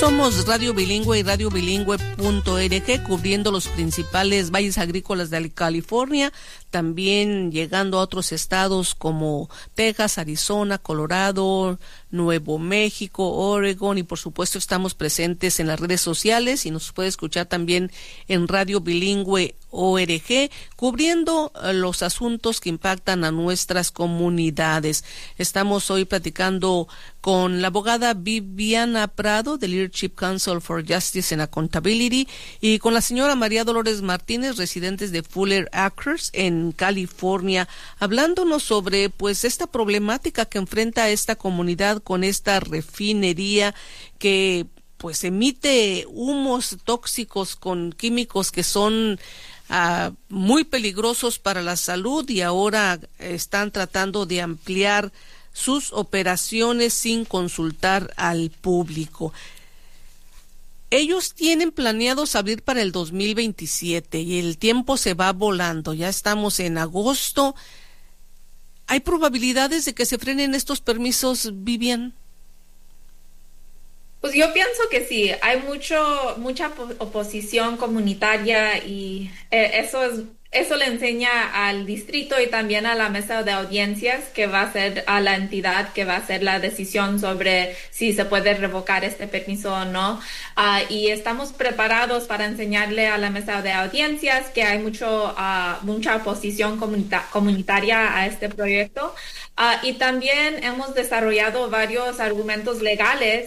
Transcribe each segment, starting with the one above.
Somos Radio Bilingüe y radiobilingüe.org, cubriendo los principales valles agrícolas de California, también llegando a otros estados como Texas, Arizona, Colorado, Nuevo México, Oregon, y por supuesto estamos presentes en las redes sociales y nos puede escuchar también en Radio Bilingüe ORG, cubriendo los asuntos que impactan a nuestras comunidades. Estamos hoy platicando con la abogada Viviana Prado del Leadership Council for Justice and Accountability y con la señora María Dolores Martínez, residentes de Fuller Acres en California, hablándonos sobre pues esta problemática que enfrenta esta comunidad con esta refinería que pues emite humos tóxicos con químicos que son muy peligrosos para la salud, y ahora están tratando de ampliar sus operaciones sin consultar al público. Ellos tienen planeados abrir para el 2027 y el tiempo se va volando. Ya estamos en agosto. ¿Hay probabilidades de que se frenen estos permisos, Vivian? Pues yo pienso que sí, hay mucha oposición comunitaria y eso le enseña al distrito y también a la mesa de audiencias, que va a ser a la entidad que va a hacer la decisión sobre si se puede revocar este permiso o no. Y estamos preparados para enseñarle a la mesa de audiencias que hay mucha oposición comunitaria a este proyecto. Y también hemos desarrollado varios argumentos legales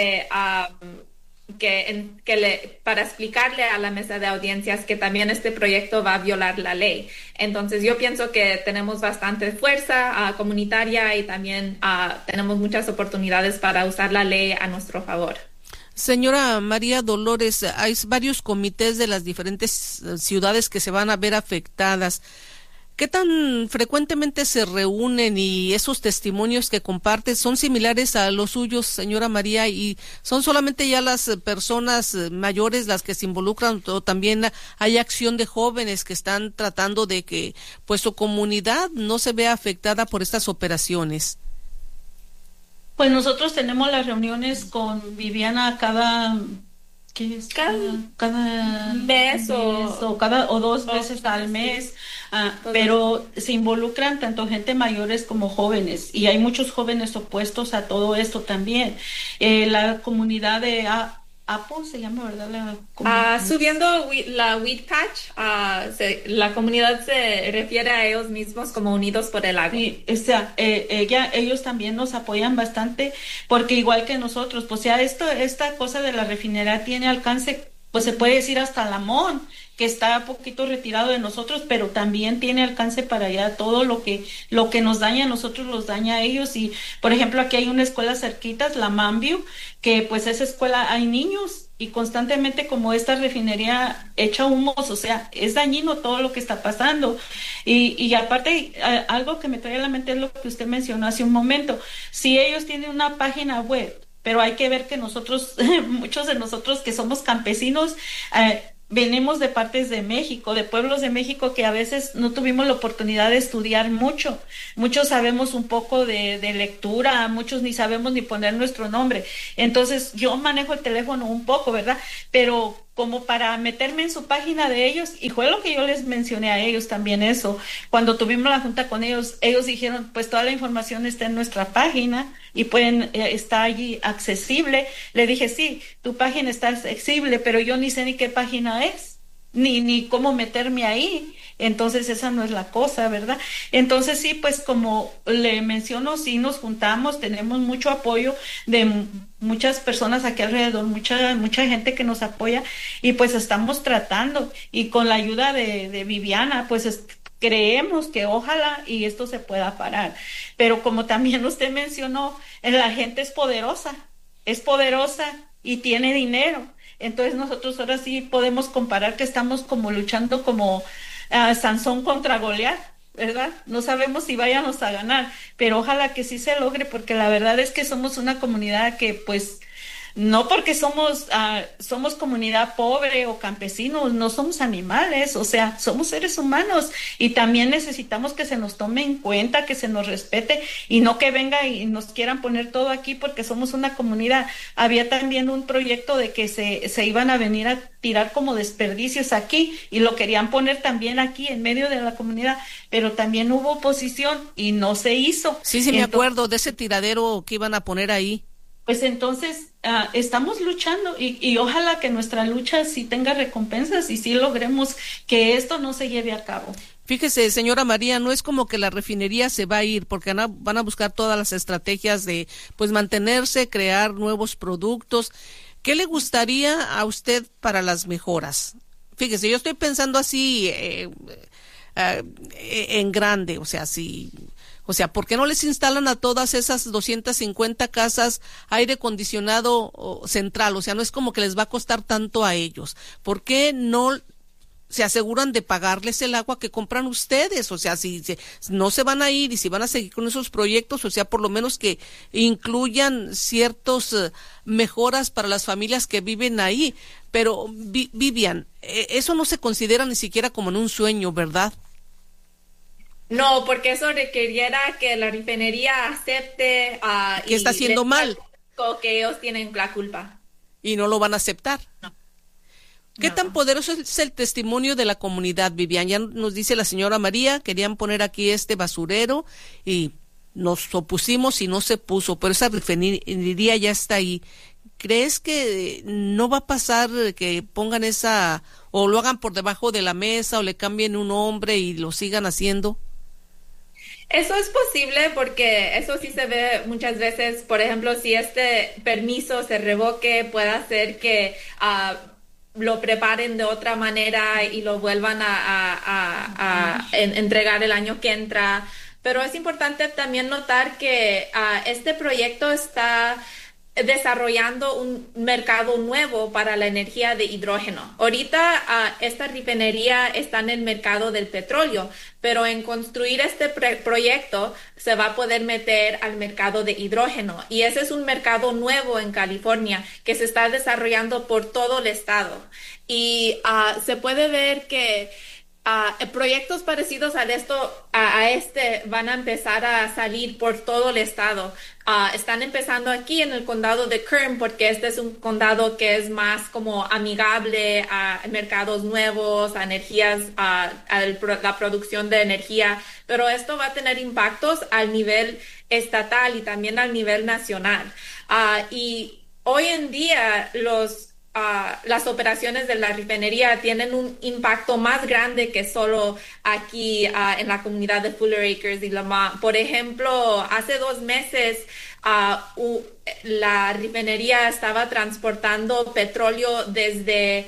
para explicarle a la mesa de audiencias que también este proyecto va a violar la ley. Entonces yo pienso que tenemos bastante fuerza comunitaria y también tenemos muchas oportunidades para usar la ley a nuestro favor. Señora María Dolores, hay varios comités de las diferentes ciudades que se van a ver afectadas. ¿Qué tan frecuentemente se reúnen y esos testimonios que comparten son similares a los suyos, señora María, y son solamente ya las personas mayores las que se involucran, o también hay acción de jóvenes que están tratando de que pues su comunidad no se vea afectada por estas operaciones? Pues nosotros tenemos las reuniones con Viviana cada mes o 2 veces al mes. Pero se involucran tanto gente mayores como jóvenes, y hay muchos jóvenes opuestos a todo esto también. La comunidad de Apple se llama, ¿verdad? Subiendo la Weed Patch, la comunidad se refiere a ellos mismos como Unidos por el Agua. Ellos también nos apoyan bastante, porque igual que nosotros, pues ya esta cosa de la refinería tiene alcance, pues se puede decir hasta Lamont, que está un poquito retirado de nosotros, pero también tiene alcance para allá. Todo lo que nos daña a nosotros los daña a ellos. Y por ejemplo, aquí hay una escuela cerquitas, la Manview, que pues esa escuela hay niños, y constantemente, como esta refinería echa humos, o sea, es dañino todo lo que está pasando. Y aparte, algo que me trae a la mente es lo que usted mencionó hace un momento. Si ellos tienen una página web, pero hay que ver que nosotros, muchos de nosotros que somos campesinos, venimos de partes de México, de pueblos de México que a veces no tuvimos la oportunidad de estudiar mucho. Muchos sabemos un poco de lectura, muchos ni sabemos ni poner nuestro nombre. Entonces yo manejo el teléfono un poco, ¿verdad? Pero como para meterme en su página de ellos, y fue lo que yo les mencioné a ellos también eso. Cuando tuvimos la junta con ellos dijeron, pues toda la información está en nuestra página y está allí accesible. Le dije, sí, tu página está accesible, pero yo ni sé ni qué página es, ni cómo meterme ahí. Entonces esa no es la cosa, ¿verdad? Entonces sí, pues como le menciono, sí nos juntamos, tenemos mucho apoyo de muchas personas aquí alrededor, mucha gente que nos apoya, y pues estamos tratando, y con la ayuda de Viviana, pues creemos que ojalá y esto se pueda parar. Pero como también usted mencionó, la gente es poderosa y tiene dinero. Entonces nosotros ahora sí podemos comparar que estamos como luchando como Sansón contra Goliat, ¿verdad? No sabemos si vayamos a ganar, pero ojalá que sí se logre, porque la verdad es que somos una comunidad que pues no porque somos comunidad pobre o campesinos, no somos animales, o sea, somos seres humanos y también necesitamos que se nos tome en cuenta, que se nos respete y no que venga y nos quieran poner todo aquí porque somos una comunidad. Había también un proyecto de que se iban a venir a tirar como desperdicios aquí y lo querían poner también aquí en medio de la comunidad, pero también hubo oposición y no se hizo. Sí, me acuerdo de ese tiradero que iban a poner ahí. Pues entonces estamos luchando y ojalá que nuestra lucha sí tenga recompensas y sí logremos que esto no se lleve a cabo. Fíjese, señora María, no es como que la refinería se va a ir, porque van a buscar todas las estrategias de pues mantenerse, crear nuevos productos. ¿Qué le gustaría a usted para las mejoras? Fíjese, yo estoy pensando así en grande, o sea, ¿por qué no les instalan a todas esas 250 casas aire acondicionado central? O sea, no es como que les va a costar tanto a ellos. ¿Por qué no se aseguran de pagarles el agua que compran ustedes? O sea, si no se van a ir y si van a seguir con esos proyectos, o sea, por lo menos que incluyan ciertos mejoras para las familias que viven ahí. Pero, Vivian, eso no se considera ni siquiera como en un sueño, ¿verdad? No, porque eso requeriera que la refinería acepte que está haciendo mal, que ellos tienen la culpa. Y no lo van a aceptar. No. ¿Qué tan poderoso es el testimonio de la comunidad, Vivian? Ya nos dice la señora María, querían poner aquí este basurero y nos opusimos y no se puso, pero esa refinería ya está ahí. ¿Crees que no va a pasar que pongan o lo hagan por debajo de la mesa o le cambien un nombre y lo sigan haciendo? Eso es posible porque eso sí se ve muchas veces. Por ejemplo, si este permiso se revoque, puede hacer que lo preparen de otra manera y lo vuelvan a entregar el año que entra. Pero es importante también notar que este proyecto está desarrollando un mercado nuevo para la energía de hidrógeno. Ahorita esta refinería está en el mercado del petróleo, pero en construir este proyecto se va a poder meter al mercado de hidrógeno y ese es un mercado nuevo en California que se está desarrollando por todo el estado y se puede ver que proyectos parecidos a este van a empezar a salir por todo el estado. Están empezando aquí en el condado de Kern porque este es un condado que es más como amigable a mercados nuevos, a energías, a la producción de energía, pero esto va a tener impactos al nivel estatal y también al nivel nacional. Y hoy en día las operaciones de la refinería tienen un impacto más grande que solo aquí en la comunidad de Fuller Acres y Lamont. Por ejemplo, hace 2 meses la refinería estaba transportando petróleo desde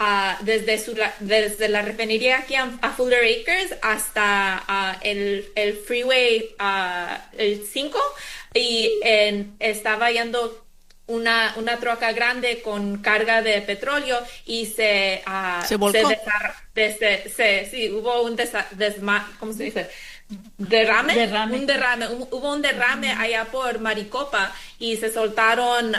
la refinería aquí a Fuller Acres hasta el freeway el 5 y estaba yendo una troca grande con carga de petróleo y se volcó. Hubo un ¿cómo se dice? Hubo un derrame allá por Maricopa y se soltaron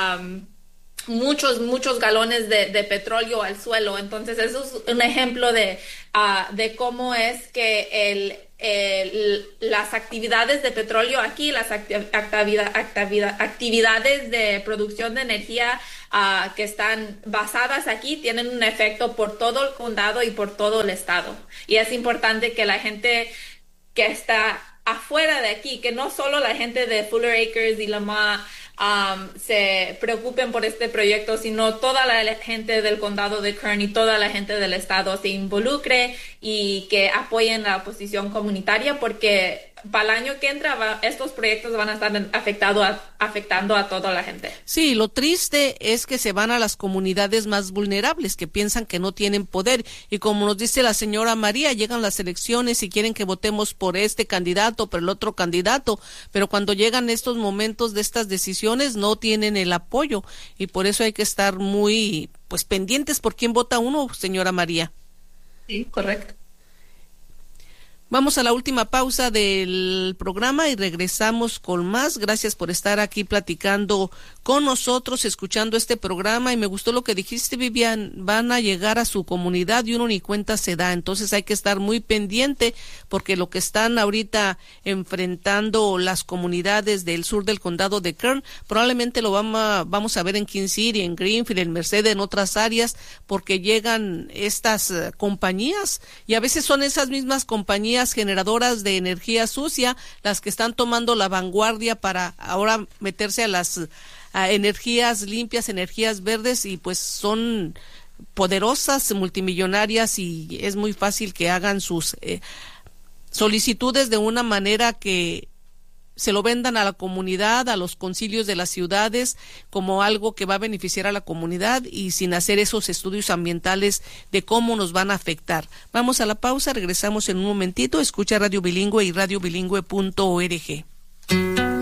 muchos galones de petróleo al suelo. Entonces eso es un ejemplo de cómo es que las actividades de petróleo aquí, las actividades de producción de energía que están basadas aquí tienen un efecto por todo el condado y por todo el estado. Y es importante que la gente que está afuera de aquí, que no solo la gente de Fuller Acres y Lamont se preocupen por este proyecto, sino toda la gente del condado de Kern y toda la gente del estado se involucre y que apoyen la oposición comunitaria porque para el año que entra estos proyectos van a estar afectando a toda la gente. Sí, lo triste es que se van a las comunidades más vulnerables que piensan que no tienen poder y como nos dice la señora María, llegan las elecciones y quieren que votemos por este candidato, por el otro candidato, pero cuando llegan estos momentos de estas decisiones no tienen el apoyo y por eso hay que estar muy pendientes por quién vota uno, señora María. Sí, correcto. Vamos a la última pausa del programa y regresamos con más. Gracias por estar aquí platicando con nosotros, escuchando este programa. Y me gustó lo que dijiste, Vivian, van a llegar a su comunidad y uno ni cuenta se da. Entonces hay que estar muy pendiente porque lo que están ahorita enfrentando las comunidades del sur del condado de Kern, probablemente lo vamos a ver en King City, en Greenfield, en Merced, en otras áreas, porque llegan estas compañías y a veces son esas mismas compañías generadoras de energía sucia las que están tomando la vanguardia para ahora meterse a las energías limpias, energías verdes, y pues son poderosas, multimillonarias, y es muy fácil que hagan sus solicitudes de una manera que se lo vendan a la comunidad, a los concilios de las ciudades, como algo que va a beneficiar a la comunidad y sin hacer esos estudios ambientales de cómo nos van a afectar. Vamos a la pausa, regresamos en un momentito. Escucha Radio Bilingüe y radiobilingüe.org.